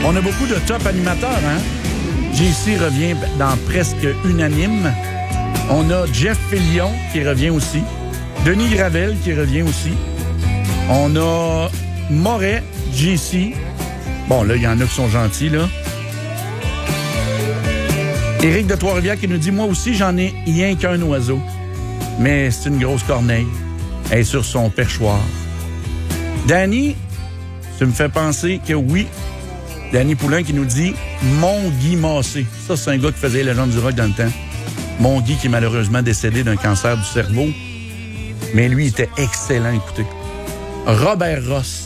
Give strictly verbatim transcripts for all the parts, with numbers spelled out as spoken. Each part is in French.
On a beaucoup de top animateurs, hein? J C revient dans presque unanime. On a Jeff Fillion qui revient aussi. Denis Gravel qui revient aussi. On a Moret, J C. Bon, là, il y en a qui sont gentils, là. Éric de Trois-Rivières qui nous dit « Moi aussi, j'en ai rien qu'un oiseau. Mais c'est une grosse corneille. Elle est sur son perchoir. » Danny, ça me fait penser que oui. Danny Poulain qui nous dit « Mon Guy Massé. » Ça, c'est un gars qui faisait Légende du rock dans le temps. Mon Guy qui est malheureusement décédé d'un cancer du cerveau. Mais lui, il était excellent, écoutez. Robert Ross.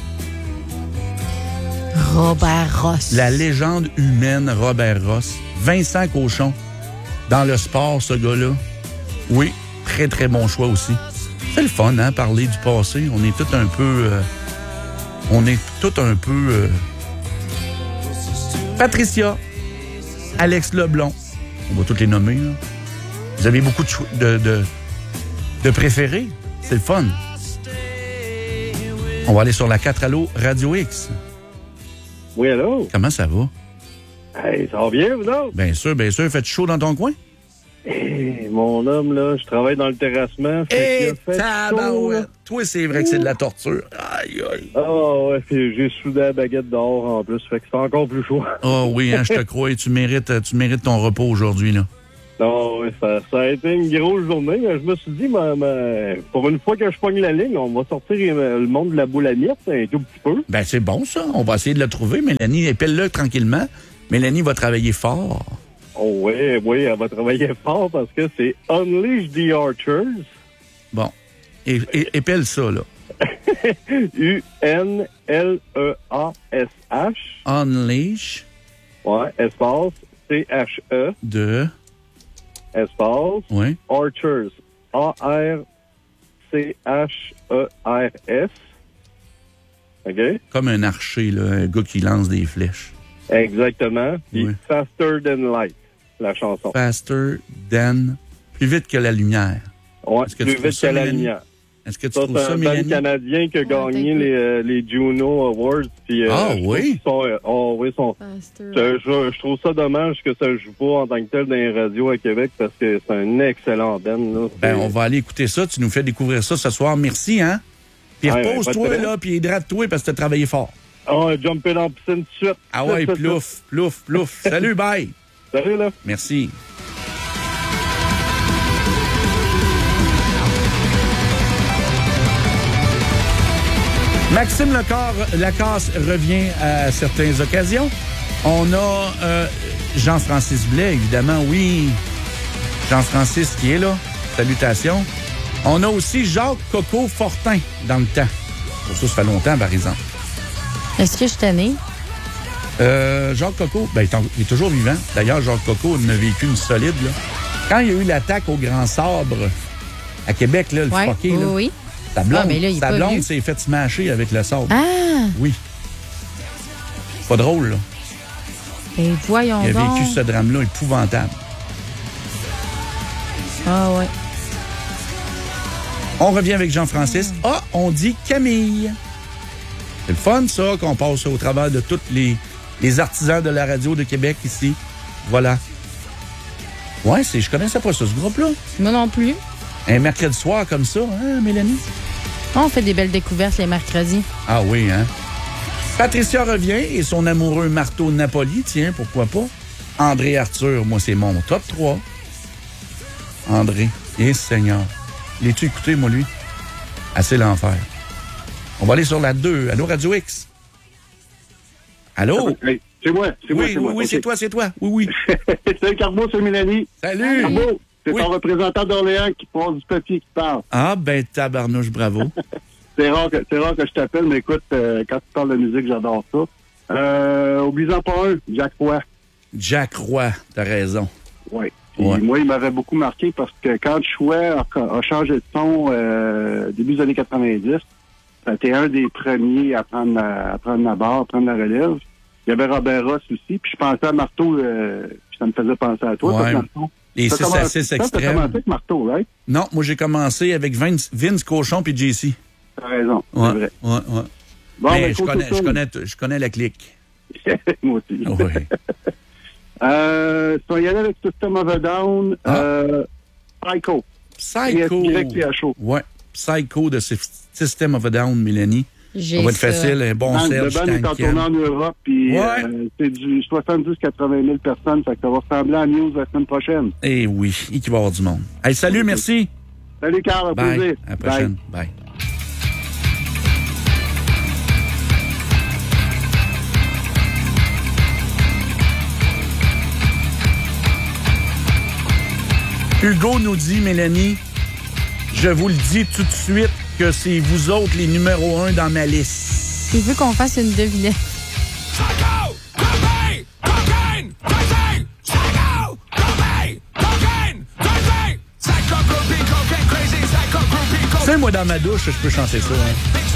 Robert Ross. La légende humaine Robert Ross. Vincent Cochon. Dans le sport, ce gars-là. Oui, très, très bon choix aussi. C'est le fun, hein, parler du passé. On est tout un peu... Euh, on est tout un peu... Euh, Patricia. Alex Leblond. On va toutes les nommer, là. Vous avez beaucoup de, cho- de, de, de préférés. C'est le fun. On va aller sur la quatre Allo Radio X. Oui, allô? Comment ça va? Hey, ça va bien, vous autres? Bien sûr, bien sûr. Faites chaud dans ton coin? Hey, mon homme, là, je travaille dans le terrassement. Eh, fait tabarouette! Toi, c'est vrai que c'est de la torture. Aïe, aïe. Ah oh, ouais, puis j'ai soudé la baguette dehors en plus, fait que c'est encore plus chaud. Ah oh, oui, hein, je te crois. Tu mérites, tu mérites ton repos aujourd'hui, là. Non, oui, ça, ça a été une grosse journée. Je me suis dit, ma, ma, pour une fois que je pogne la ligne, on va sortir le monde de la boule à miettes un tout petit peu. Ben, c'est bon, ça. On va essayer de le trouver. Mélanie, épelle-le tranquillement. Mélanie va travailler fort. Oh oui, oui, elle va travailler fort parce que c'est Unleash the Archers. Bon. Et, et, épelle ça, là. U N L E A S H. Unleash. Ouais, espace C H E. De. Espace. Oui. Archers. A R C H E R S. OK? Comme un archer, là. Un gars qui lance des flèches. Exactement. Puis Oui. Faster Than Light, la chanson. Faster than. Plus vite que la lumière. Ouais, Est-ce que plus tu trouves vite ça, que la Mélanie? lumière. Est-ce que tu Ça, trouves c'est ça, un band Mélanie? canadien qui a gagné les, euh, les Juno Awards. Puis, euh, Ah je trouve oui? qu'ils sont, euh, oh, oui, sont, Faster. je, je, je trouve ça dommage que ça joue pas en tant que tel dans les radios à Québec parce que c'est un excellent band. Là. Ben, on va aller écouter ça. Tu nous fais découvrir ça ce soir. Merci, hein? Puis Ouais, repose-toi, ouais, pas de là, puis hydrate-toi parce que tu as travaillé fort. On a jumpé dans la piscine tout de suite. Ah ouais, Tout, tout, plouf, plouf, plouf. Salut, bye! tout. Salut, là. Merci. Maxime Lecor, Lacasse revient à certaines occasions. On a euh, Jean-Francis Blais, évidemment, oui. Jean-Francis qui est là. Salutations. On a aussi Jacques Coco Fortin dans le temps. Pour ça, ça fait longtemps, par exemple. Est-ce que je t'en ai? Euh, Jacques Coco, ben, il est, en- il est toujours vivant. D'ailleurs, Jacques Coco en a vécu une solide. Là. Quand il y a eu l'attaque au Grand Sabre à Québec, là, le Ouais, fucké, oui, là, oui. sa blonde, Ah, mais là, il est sa pas blonde vieux. s'est fait smasher avec le sabre. Ah! Oui. Pas drôle, là. Et voyons Il a donc. vécu ce drame-là épouvantable. Ah ouais. On revient avec Jean-Francis. Ah, on dit Camille. C'est le fun, ça, qu'on passe au travers de tous les, les artisans de la radio de Québec ici. Voilà. Ouais, c'est, je connaissais pas ça, ce groupe-là. Moi non plus. Un mercredi soir comme ça, hein, Mélanie? On fait des belles découvertes les mercredis. Ah oui, hein? Patricia revient et son amoureux Marteau Napoli, tiens, pourquoi pas? André Arthur, moi, c'est mon top trois. André, et Seigneur. L'as-tu écouté, moi, lui? Assez l'enfer. On va aller sur la deux. Allô, Radio X? Allô? Hey, c'est moi, c'est moi, Oui, c'est oui, moi. oui, Ok. c'est toi, c'est toi. Oui, oui. Salut Carbo, c'est Mélanie. Salut! Carbo, c'est Oui. ton représentant d'Orléans qui passe du papier qui parle. Ah, ben, tabarnouche, bravo. C'est rare que, c'est rare que je t'appelle, mais écoute, euh, quand tu parles de musique, j'adore ça. Euh, oublie-en pas un, Jack Roy. Jack Roy, t'as raison. Oui. Puis Ouais. moi, il m'avait beaucoup marqué parce que quand Chouet a, a changé de ton euh, début des années quatre-vingt-dix, c'était un des premiers à prendre la, à prendre la barre, à prendre la relève. Il y avait Robert Ross aussi, puis je pensais à Marteau, euh, puis ça me faisait penser à toi, Ouais. toi, Marteau. Et T'as six commencé- à six toi, T'as extrêmes. commencé avec Marteau, right? Non, moi, j'ai commencé avec Vince, Vince Cochon puis J C. T'as raison, Ouais, c'est vrai. ouais, ouais. Bon, Mais ben, je, cool, connais, cool, je, cool. connais, je connais la clique. Moi aussi. Oui. euh, si on y allait avec System of a Down, Ah. euh, Psycho. Psycho. Y P H O. Ouais. Psycho de System of a Down, Mélanie. J'ai Ça va être ça. facile, un bon Le Serge band est en tournée en Europe, puis Ouais. euh, c'est du soixante-dix à quatre-vingt mille personnes, fait que ça va ressembler à News la semaine prochaine. Eh oui, il va y avoir du monde. Hey, salut, merci. Salut, Carl, à Bye. plaisir. À la prochaine. Bye. Hugo nous dit, Mélanie, je vous le dis tout de suite que c'est vous autres les numéros un dans ma liste. Il veut qu'on fasse une devinette. Psycho, cocaine, cocaine, crazy. Psycho, cocaine, cocaine, crazy. Psycho, groupie, cocaine, crazy. Psycho, groupie, cocaine. Tu sais, moi, dans ma douche, je peux chanter ça. Hein.